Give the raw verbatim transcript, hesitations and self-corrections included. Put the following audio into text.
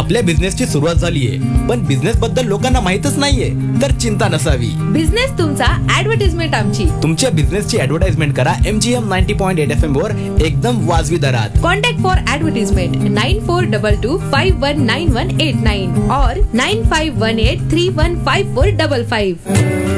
आपल्या बिझनेसची सुरुवात झालीये, पण बिझनेस बद्दल लोकांना माहितच नाहीये, तर चिंता नसावी. बिझनेस तुमचा, ऍडव्हर्टाइजमेंट आमची. तुमच्या बिझनेसची ऍडव्हर्टाइजमेंट करा MGM ninety point eight F M वर एकदम वाजवी दरात. Contact for advertisement nine four double two five one nine one eight nine और nine five one eight three one five four double five.